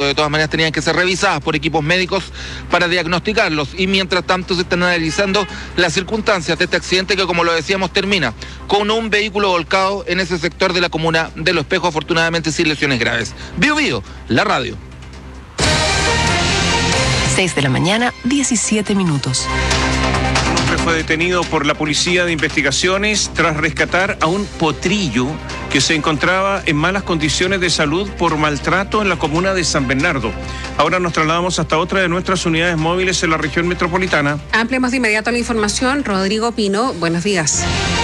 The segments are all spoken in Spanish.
de todas maneras tenían que ser revisadas por equipos médicos para diagnosticarlos, y mientras tanto se están analizando las circunstancias de este accidente que, como lo decíamos, termina con un vehículo volcado en ese sector de la comuna de Los Espejos, afortunadamente sin lesiones graves. Bio Bio, la radio. 6 de la mañana, 17 minutos. Un hombre fue detenido por la Policía de Investigaciones tras rescatar a un potrillo que se encontraba en malas condiciones de salud por maltrato en la comuna de San Bernardo. Ahora nos trasladamos hasta otra de nuestras unidades móviles en la región metropolitana. Ampliamos de inmediato la información. Rodrigo Pino, buenos días.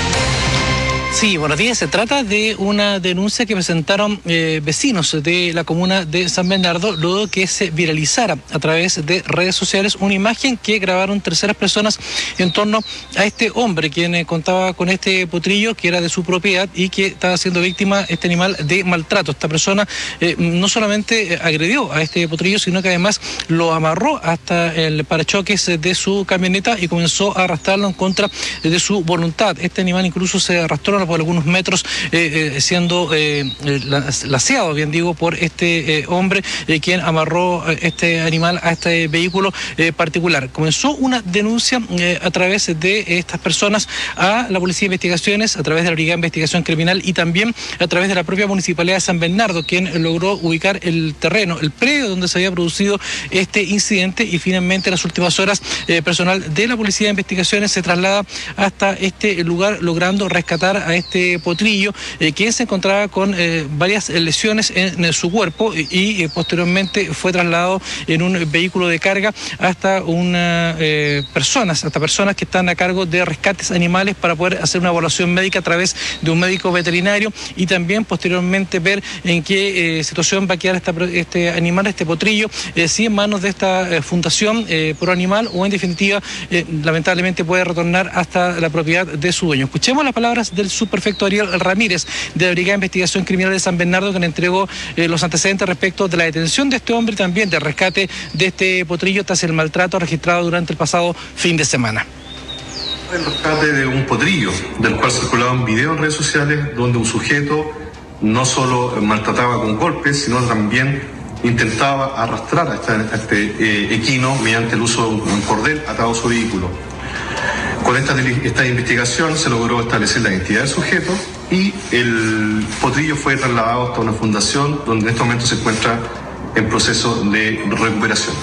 Sí, buenos días. Se trata de una denuncia que presentaron vecinos de la comuna de San Bernardo luego que se viralizara a través de redes sociales una imagen que grabaron terceras personas en torno a este hombre quien contaba con este potrillo que era de su propiedad y que estaba siendo víctima este animal de maltrato. Esta persona no solamente agredió a este potrillo, sino que además lo amarró hasta el parachoques de su camioneta y comenzó a arrastrarlo en contra de su voluntad. Este animal incluso se arrastró por algunos metros siendo laceado, bien digo, por este hombre quien amarró este animal a este vehículo particular. Comenzó una denuncia a través de estas personas a la Policía de Investigaciones, a través de la Brigada de Investigación Criminal y también a través de la propia Municipalidad de San Bernardo, quien logró ubicar el terreno, el predio donde se había producido este incidente, y finalmente en las últimas horas personal de la Policía de Investigaciones se traslada hasta este lugar logrando rescatar a este potrillo quien se encontraba con varias lesiones en su cuerpo y posteriormente fue trasladado en un vehículo de carga hasta personas que están a cargo de rescates animales para poder hacer una evaluación médica a través de un médico veterinario y también posteriormente ver en qué situación va a quedar este animal, este potrillo, si en manos de esta fundación Pro Animal o en definitiva lamentablemente puede retornar hasta la propiedad de su dueño. Escuchemos las palabras del subprefecto Ariel Ramírez de la Brigada de Investigación Criminal de San Bernardo, que le entregó los antecedentes respecto de la detención de este hombre y también del rescate de este potrillo tras el maltrato registrado durante el pasado fin de semana. El rescate de un potrillo, del cual circulaban videos en redes sociales donde un sujeto no solo maltrataba con golpes, sino también intentaba arrastrar a este equino mediante el uso de un cordel atado a su vehículo. Con esta investigación se logró establecer la identidad del sujeto y el potrillo fue trasladado hasta una fundación donde en este momento se encuentra en proceso de recuperación.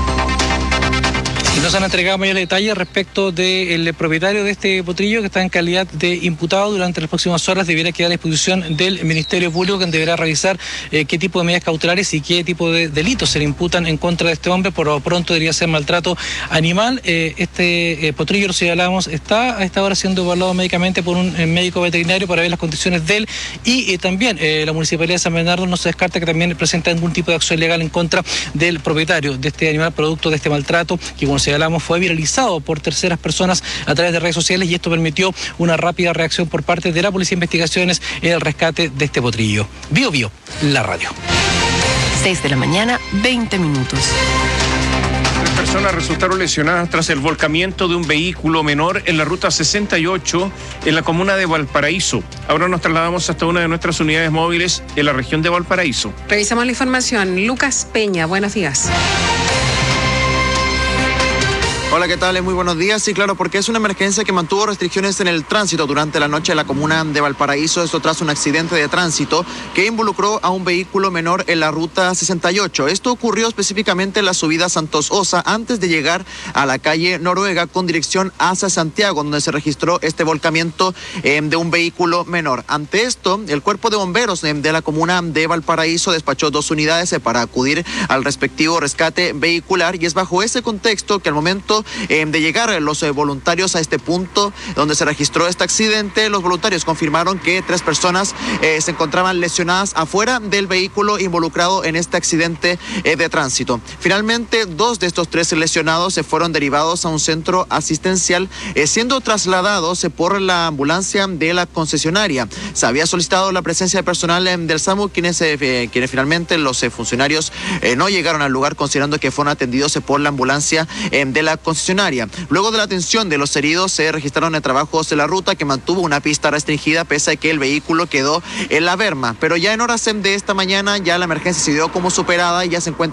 Y nos han entregado mayores detalles respecto del propietario de este potrillo, que está en calidad de imputado. Durante las próximas horas deberá quedar a disposición del Ministerio Público, quien deberá revisar qué tipo de medidas cautelares y qué tipo de delitos se le imputan en contra de este hombre. Por lo pronto debería ser maltrato animal. Este potrillo, lo señalamos, está a esta hora siendo evaluado médicamente por un médico veterinario para ver las condiciones de él, y también la Municipalidad de San Bernardo no se descarta que también presenta algún tipo de acción legal en contra del propietario de este animal, producto de este maltrato que, como señalamos, fue viralizado por terceras personas a través de redes sociales, y esto permitió una rápida reacción por parte de la Policía de Investigaciones en el rescate de este potrillo. Bio Bio, la radio. 6 de la mañana, 20 minutos. 3 personas resultaron lesionadas tras el volcamiento de un vehículo menor en la ruta 68 en la comuna de Valparaíso. Ahora nos trasladamos hasta una de nuestras unidades móviles en la región de Valparaíso. Revisamos la información. Lucas Peña, buenos días. Hola, ¿qué tal? Muy buenos días. Sí, claro, porque es una emergencia que mantuvo restricciones en el tránsito durante la noche en la comuna de Valparaíso. Esto tras un accidente de tránsito que involucró a un vehículo menor en la ruta 68. Esto ocurrió específicamente en la subida Santos Osa, antes de llegar a la calle Noruega con dirección hacia Santiago, donde se registró este volcamiento de un vehículo menor. Ante esto, el cuerpo de bomberos de la comuna de Valparaíso despachó 2 unidades para acudir al respectivo rescate vehicular, y es bajo ese contexto que al momento de llegar los voluntarios a este punto donde se registró este accidente, los voluntarios confirmaron que 3 personas se encontraban lesionadas afuera del vehículo involucrado en este accidente de tránsito. Finalmente, 2 de estos 3 lesionados se fueron derivados a un centro asistencial, siendo trasladados por la ambulancia de la concesionaria. Se había solicitado la presencia de personal del SAMU, quienes finalmente los funcionarios no llegaron al lugar, considerando que fueron atendidos por la ambulancia de la concesionaria. Luego de la atención de los heridos, se registraron trabajos de la ruta que mantuvo una pista restringida pese a que el vehículo quedó en la berma. Pero ya en horas de esta mañana ya la emergencia se dio como superada y ya se encuentra